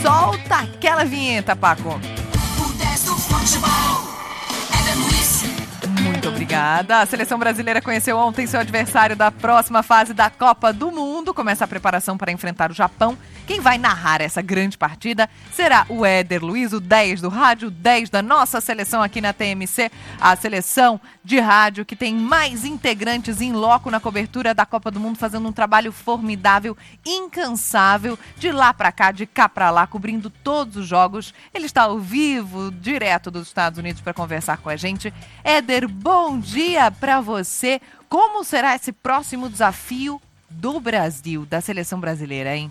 Solta aquela vinheta, Paco. O 10 do futebol é da Luiz. Muito obrigada. A seleção brasileira conheceu ontem seu adversário da próxima fase da Copa do Mundo. Começa a preparação para enfrentar o Japão. Quem vai narrar essa grande partida será o Éder Luiz, o 10 do rádio, o 10 da nossa seleção aqui na TMC, a seleção de rádio que tem mais integrantes em loco na cobertura da Copa do Mundo, fazendo um trabalho formidável, incansável, de lá para cá, de cá para lá, cobrindo todos os jogos. Ele está ao vivo, direto dos Estados Unidos, para conversar com a gente. Éder, bom dia para você. Como será esse próximo desafio do Brasil, da seleção brasileira, hein?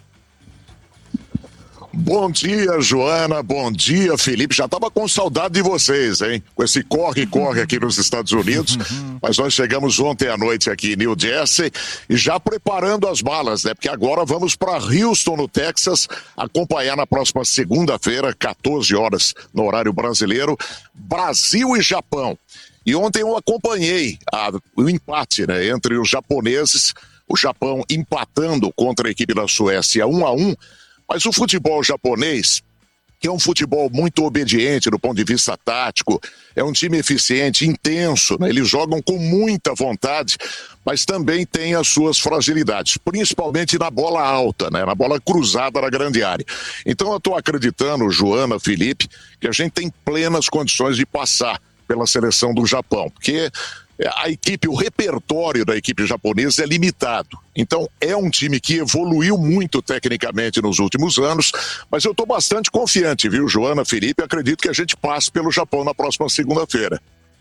Bom dia, Joana. Bom dia, Felipe. Já estava com saudade de vocês, hein? Com esse corre-corre aqui nos Estados Unidos. Mas nós chegamos ontem à noite aqui em New Jersey e já preparando as malas, né? Porque agora vamos para Houston, no Texas, acompanhar na próxima segunda-feira, 14 horas, no horário brasileiro, Brasil e Japão. E ontem eu acompanhei o empate, né, entre os japoneses, o Japão empatando contra a equipe da Suécia 1-1. Mas o futebol japonês, que é um futebol muito obediente do ponto de vista tático, é um time eficiente, intenso, né? Eles jogam com muita vontade, mas também tem as suas fragilidades, principalmente na bola alta, né? Na bola cruzada na grande área. Então eu estou acreditando, Joana, Felipe, que a gente tem plenas condições de passar pela seleção do Japão, porque a equipe, o repertório da equipe japonesa é limitado. Então é um time que evoluiu muito tecnicamente nos últimos anos, mas eu estou bastante confiante, viu, Joana, Felipe? Acredito que a gente passe pelo Japão na próxima segunda-feira.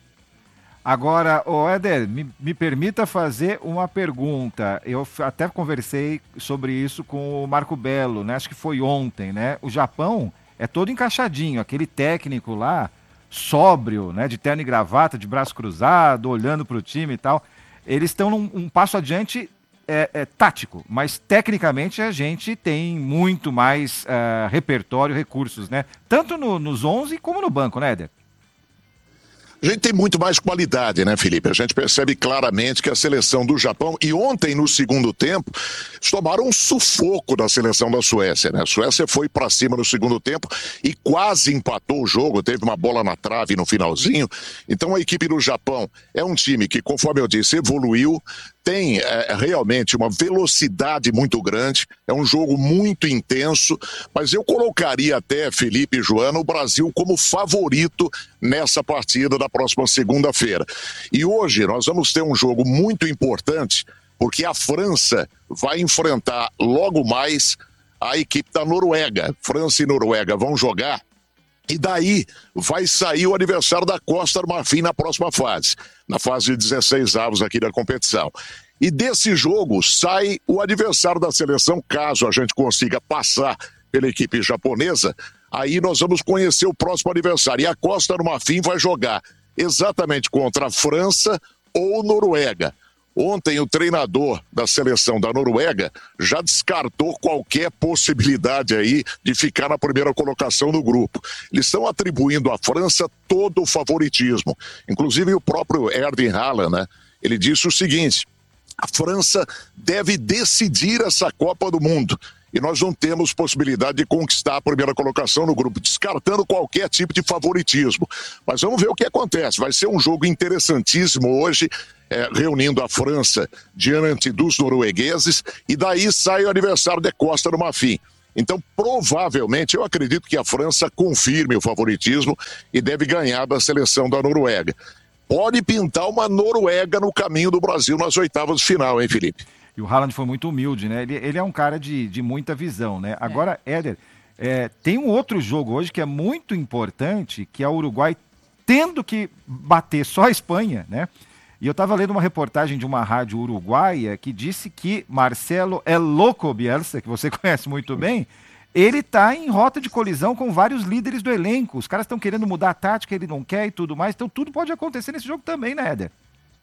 Agora, Éder, me permita fazer uma pergunta. Eu até conversei sobre isso com o Marco Belo, né? Acho que foi ontem, né? O Japão é todo encaixadinho, aquele técnico lá, sóbrio, né, de terno e gravata, de braço cruzado, olhando para o time e tal. Eles estão um passo adiante tático, mas tecnicamente a gente tem muito mais repertório, recursos, né? Tanto nos 11 como no banco, né, Éder? A gente tem muito mais qualidade, né, Felipe? A gente percebe claramente que a seleção do Japão, e ontem no segundo tempo, eles tomaram um sufoco da seleção da Suécia, né? A Suécia foi para cima no segundo tempo e quase empatou o jogo, teve uma bola na trave no finalzinho. Então a equipe do Japão é um time que, conforme eu disse, evoluiu, tem realmente uma velocidade muito grande, é um jogo muito intenso, mas eu colocaria até, Felipe e Joana, o Brasil como favorito nessa partida da próxima segunda-feira. E hoje nós vamos ter um jogo muito importante, porque a França vai enfrentar logo mais a equipe da Noruega. França e Noruega vão jogar. E daí vai sair o adversário da Costa do Marfim na próxima fase, na fase de 16 avos aqui da competição. E desse jogo sai o adversário da seleção, caso a gente consiga passar pela equipe japonesa, aí nós vamos conhecer o próximo adversário. E a Costa do Marfim vai jogar exatamente contra a França ou Noruega. Ontem o treinador da seleção da Noruega já descartou qualquer possibilidade aí de ficar na primeira colocação do grupo. Eles estão atribuindo à França todo o favoritismo. Inclusive o próprio Erling Haaland, né? Ele disse o seguinte: a França deve decidir essa Copa do Mundo. E nós não temos possibilidade de conquistar a primeira colocação no grupo, descartando qualquer tipo de favoritismo. Mas vamos ver o que acontece. Vai ser um jogo interessantíssimo hoje, reunindo a França diante dos noruegueses, e daí sai o adversário da Costa do Marfim. Então, provavelmente, eu acredito que a França confirme o favoritismo e deve ganhar da seleção da Noruega. Pode pintar uma Noruega no caminho do Brasil nas oitavas de final, hein, Felipe? E o Haaland foi muito humilde, né? Ele é um cara de muita visão, né? Agora, Éder, tem um outro jogo hoje que é muito importante, que é o Uruguai tendo que bater só a Espanha, né? E eu estava lendo uma reportagem de uma rádio uruguaia que disse que Marcelo El Loco Bielsa, que você conhece muito bem, ele está em rota de colisão com vários líderes do elenco. Os caras estão querendo mudar a tática, ele não quer e tudo mais. Então tudo pode acontecer nesse jogo também, né, Éder?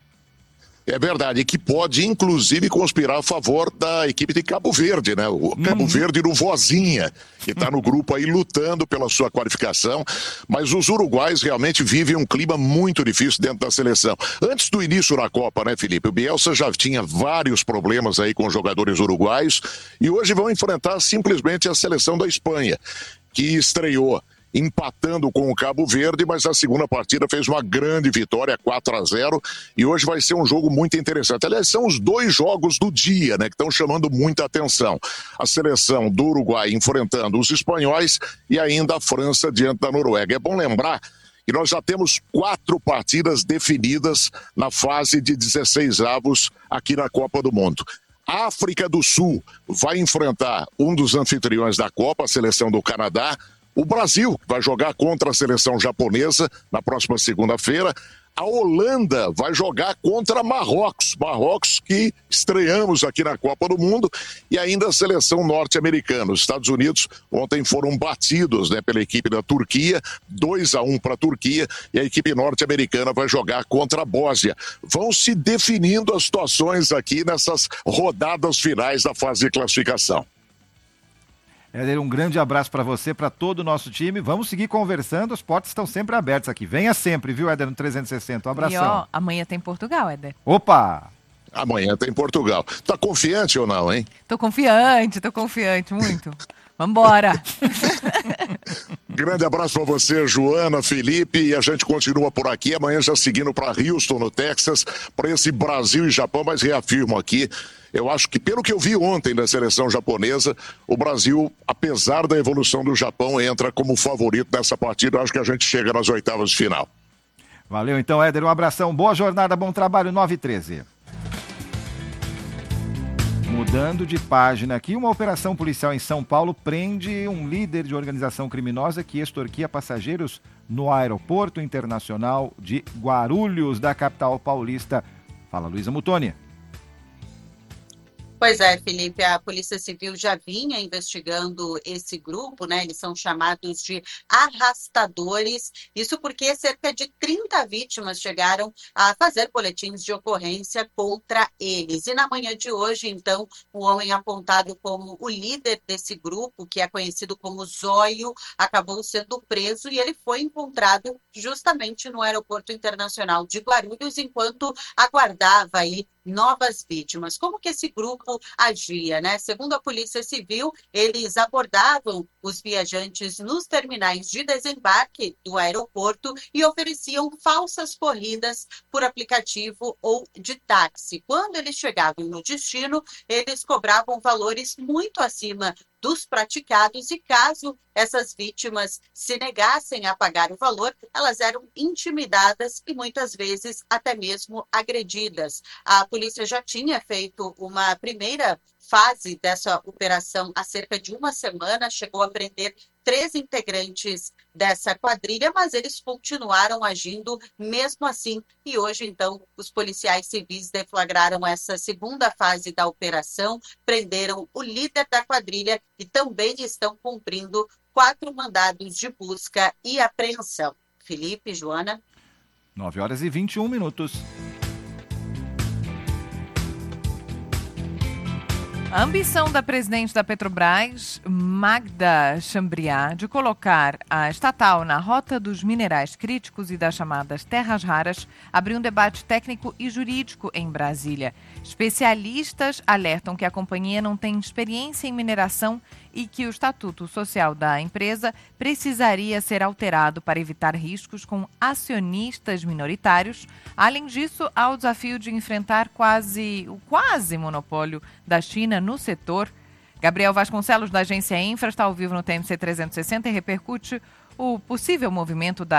É verdade, e que pode inclusive conspirar a favor da equipe de Cabo Verde, né? O Cabo Verde no Vozinha, que está no grupo aí lutando pela sua qualificação, mas os uruguais realmente vivem um clima muito difícil dentro da seleção. Antes do início da Copa, né, Felipe? O Bielsa já tinha vários problemas aí com os jogadores uruguaios e hoje vão enfrentar simplesmente a seleção da Espanha. que estreou empatando com o Cabo Verde, mas a segunda partida fez uma grande vitória, 4-0, e hoje vai ser um jogo muito interessante. Aliás, são os 2 jogos do dia, né, que estão chamando muita atenção. A seleção do Uruguai enfrentando os espanhóis e ainda a França diante da Noruega. É bom lembrar que nós já temos 4 partidas definidas na fase de 16avos aqui na Copa do Mundo. A África do Sul vai enfrentar um dos anfitriões da Copa, a seleção do Canadá. O Brasil vai jogar contra a seleção japonesa na próxima segunda-feira. A Holanda vai jogar contra Marrocos. Marrocos que estreamos aqui na Copa do Mundo. E ainda a seleção norte-americana. Os Estados Unidos ontem foram batidos, né, pela equipe da Turquia. 2-1 para a Turquia. E a equipe norte-americana vai jogar contra a Bósnia. Vão se definindo as situações aqui nessas rodadas finais da fase de classificação. Éder, um grande abraço para você, para todo o nosso time. Vamos seguir conversando, as portas estão sempre abertas aqui. Venha sempre, viu, Éder, no 360. Um abração. E ó, amanhã tem Portugal, Éder. Opa! Amanhã tem Portugal. Tá confiante ou não, hein? Tô confiante, muito. Vambora! Grande abraço para você, Joana, Felipe, e a gente continua por aqui, amanhã já seguindo para Houston, no Texas, para esse Brasil e Japão, mas reafirmo aqui, eu acho que pelo que eu vi ontem da seleção japonesa, o Brasil, apesar da evolução do Japão, entra como favorito nessa partida, eu acho que a gente chega nas oitavas de final. Valeu então, Éder, um abração, boa jornada, bom trabalho, 9h13. Mudando de página aqui, uma operação policial em São Paulo prende um líder de organização criminosa que extorquia passageiros no aeroporto internacional de Guarulhos, da capital paulista. Fala, Luísa Muttoni. Pois é, Felipe, a Polícia Civil já vinha investigando esse grupo, né? Eles são chamados de arrastadores. Isso porque cerca de 30 vítimas chegaram a fazer boletins de ocorrência contra eles. E na manhã de hoje, então, o homem apontado como o líder desse grupo, que é conhecido como Zóio, acabou sendo preso e ele foi encontrado justamente no Aeroporto Internacional de Guarulhos, enquanto aguardava aí novas vítimas. Como que esse grupo agia, né? Segundo a Polícia Civil, eles abordavam os viajantes nos terminais de desembarque do aeroporto e ofereciam falsas corridas por aplicativo ou de táxi. Quando eles chegavam no destino, eles cobravam valores muito acima dos praticados e caso essas vítimas se negassem a pagar o valor, elas eram intimidadas e muitas vezes até mesmo agredidas. A polícia já tinha feito uma primeira fase dessa operação há cerca de uma semana, chegou a prender 3 integrantes dessa quadrilha, mas eles continuaram agindo mesmo assim. E hoje, então, os policiais civis deflagraram essa segunda fase da operação, prenderam o líder da quadrilha e também estão cumprindo 4 mandados de busca e apreensão. Felipe, Joana. 9h21. A ambição da presidente da Petrobras, Magda Chambriard, de colocar a estatal na rota dos minerais críticos e das chamadas terras raras, abriu um debate técnico e jurídico em Brasília. Especialistas alertam que a companhia não tem experiência em mineração e que o estatuto social da empresa precisaria ser alterado para evitar riscos com acionistas minoritários. Além disso, há o desafio de enfrentar o quase monopólio da China no setor. Gabriel Vasconcelos, da agência Infra, está ao vivo no TMC 360 e repercute o possível movimento da